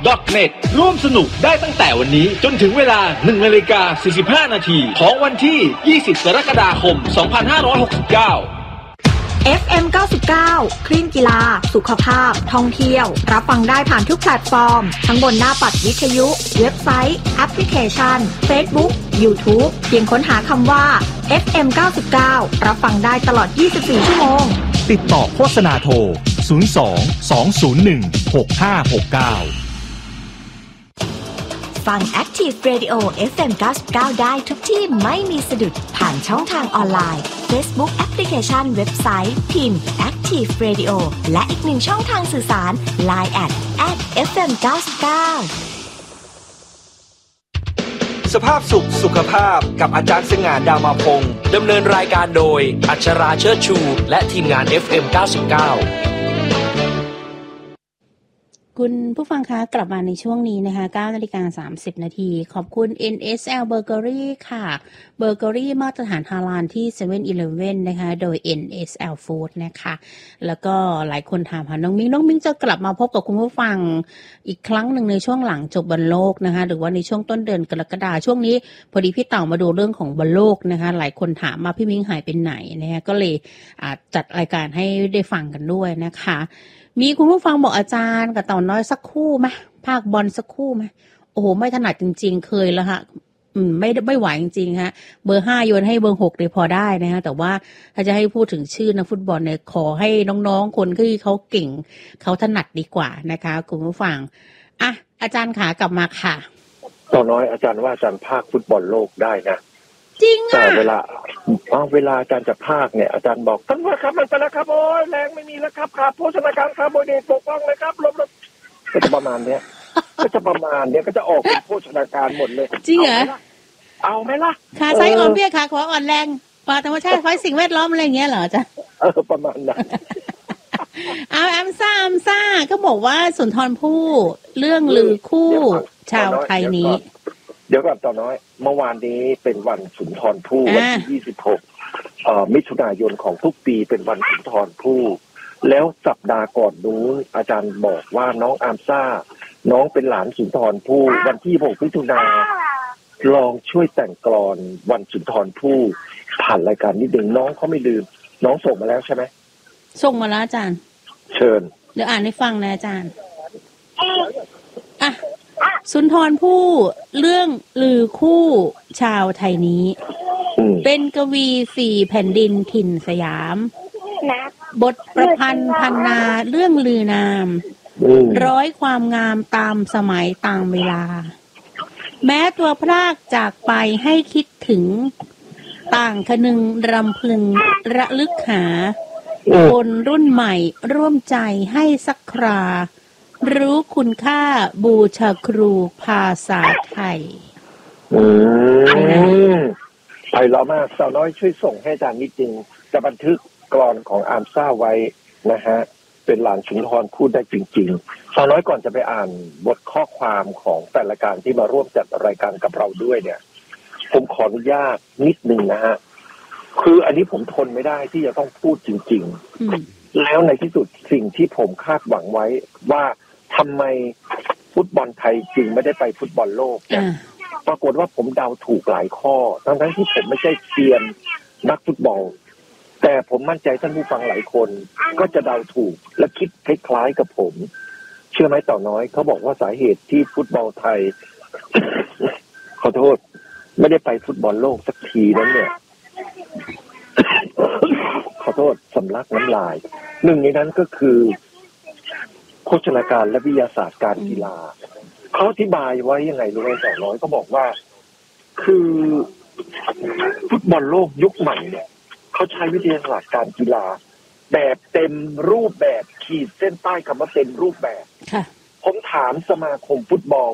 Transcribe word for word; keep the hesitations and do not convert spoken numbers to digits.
ดอท เน็ต ร่วมสนุกได้ตั้งแต่วันนี้จนถึงเวลา หนึ่งนาฬิกาสี่สิบห้านาทีของวันที่ ยี่สิบ กรกฎาคม สองพันห้าร้อยหกสิบเก้าเอฟ เอ็ม เก้าสิบเก้า คลื่นกีฬาสุขภาพท่องเที่ยวรับฟังได้ผ่านทุกแพลตฟอร์มทั้งบนหน้าปัดวิทยุเว็บไซต์แอปพลิเคชัน Facebook YouTube เพียงค้นหาคำว่า เอฟ เอ็ม เก้าสิบเก้า รับฟังได้ตลอดยี่สิบสี่ชั่วโมงติดต่อโฆษณาโทรศูนย์ สอง สอง ศูนย์ หนึ่ง หก ห้า หก เก้าฟัง Active Radio เอฟ เอ็ม เก้าสิบเก้า ได้ทุกที่ไม่มีสะดุดผ่านช่องทางออนไลน์ Facebook แอปพลิเคชันเว็บไซต์พิมพ์ Active Radio และอีกหนึ่งช่องทางสื่อสาร ไลน์ แอท แอท เอฟ เอ็ม เก้าสิบเก้าสภาพสุขสุขภาพกับอาจารย์สง่าดามาพงศ์ดำเนินรายการโดยอัชราเชิดชูและทีมงาน เอฟ เอ็ม เก้าสิบเก้าคุณผู้ฟังคะกลับมาในช่วงนี้นะคะ เก้านาฬิกาสามสิบนาทีขอบคุณ เอ็น เอส แอล Bakery ค่ะเบเกอรี่มาตรฐานฮาลาลที่ เซเว่น อีเลฟเว่น นะคะโดย เอ็น เอส แอล Food นะคะแล้วก็หลายคนถามหาน้องมิ้งน้องมิ้งจะกลับมาพบกับคุณผู้ฟังอีกครั้งหนึ่งในช่วงหลังจบบอลโลกนะคะหรือว่าในช่วงต้นเดือนกรกฎาคมช่วงนี้พอดีพี่เต่ามาดูเรื่องของบอลโลกนะคะหลายคนถามมาพี่มิ้งหายไปไหนนะคะก็เลยจัดรายการให้ได้ฟังกันด้วยนะคะมีคุณผู้ฟังบอกอาจารย์กับเต่าน้อยสักคู่ไหมภาคบอลสักคู่ไหมโอ้โหไม่ถนัดจริงๆเคยแล้วฮะอืมไม่ไม่ไหวจริงๆฮะเบอร์ห้าโยนให้เบอร์หกเลยพอได้นะฮะแต่ว่าถ้าจะให้พูดถึงชื่อนักฟุตบอลเนี่ยขอให้น้องๆคนที่เขาเก่งเขาถนัดดีกว่านะคะคุณผู้ฟังอ่ะอาจารย์ขากลับมาค่ะเต่าน้อยอาจารย์ว่าอาจารย์ภาคฟุตบอลโลกได้นะจริงอ่ะแต่เวลาเอาเวลาอาจารย์จะภาคเนี่ยอาจารย์บอกท่านว่าครับมันไปแล้วครับโอ้ยแรงไม่มีแล้วครับขาดโภชนาการคาร์โบไฮเดรตปกป้องเลยครับลบลบก็จะประมาณเนี้ยก็จะประมาณเนี้ยก็จะออกเป็นโภชนาการหมดเลยจริงเหรอเอาไหมล่ะขาซ้ายอ่อนเบี้ยขาขวาอ่อนแรงปลาธรรมชาติไฟสิ่งแวดล้อมอะไรอย่างเงี้ยเหรอจ๊ะเออประมาณนั้นเอาแอมซ่าแอมซ่าก็บอกว่าสุนทรภู่เรื่องลือคู่ชาวไทยนี้เดี๋ยวก่อนต่อน้อยเมื่อวานนี้เป็นวันสุนทรภู่วันที่ยี่สิบหกเอ่อมิถุนายนของทุกปีเป็นวันสุนทรภู่แล้วสัปดาห์ก่อนนู้นอาจารย์บอกว่าน้องอามซ่าน้องเป็นหลานสุนทรภู่วันที่หกมิถุนายนลองช่วยแต่งกลอนวันสุนทรภู่ผ่านรายการนิดนึงน้องเขาไม่ลืมน้องส่งมาแล้วใช่ไหมส่งมาแล้วอาจารย์เชิญเดี๋ยวอ่านให้ฟังนะอาจารย์อ่ะสุนทรภู่เรื่องลือคู่ชาวไทยนี้เป็นกวีสี่แผ่นดินถิ่นสยามบทประพันธ์พันนาเรื่องลือนามร้อยความงามตามสมัยตามเวลาแม้ตัวพรากจากไปให้คิดถึงต่างคนึงรำพึงระลึกหาคนรุ่นใหม่ร่วมใจให้สักครารู้คุณค่าบูชาครูภาษาไทยอืมไปแล้วมากสาวน้อยช่วยส่งให้อาจารย์นิดนึงจะบันทึกกลอนของอามซ่าไว้นะฮะเป็นหลานสุนทรพูดได้จริงๆสาวน้อยก่อนจะไปอ่านบทข้อความของแต่ละการที่มาร่วมจัดรายการกับเราด้วยเนี่ยผมขออนุญาตนิดนึงนะฮะคืออันนี้ผมทนไม่ได้ที่จะต้องพูดจริงๆแล้วในที่สุดสิ่งที่ผมคาดหวังไว้ว่าทำไมฟุตบอลไทยจึงไม่ได้ไปฟุตบอลโลกเนี่ยปรากฏว่าผมเดาถูกหลายข้อทั้งๆที่ผมไม่ใช่เซียนนักฟุตบอลแต่ผมมั่นใจท่านผู้ฟังหลายคนก็จะเดาถูกและคิดคล้ายๆกับผมเชื่อไหมเต่าน้อยเขาบอกว่าสาเหตุที่ฟุตบอลไทย ขอโทษไม่ได้ไปฟุตบอลโลกสักทีนั้นเนี่ย ขอโทษสำลักน้ำลายหนึ่งในนั้นก็คือโภชนาการและวิทยาศาสตร์การกีฬาเขาอธิบายไว้ยังไงรู้ไหมต่อน้อยก็บอกว่าคือฟุตบอลโลกยุคใหม่เนี่ยเขาใช้วิทยาศาสตร์การกีฬาแบบเต็มรูปแบบขีดเส้นใต้คำว่าเต็มรูปแบบผมถามสมาคมฟุตบอล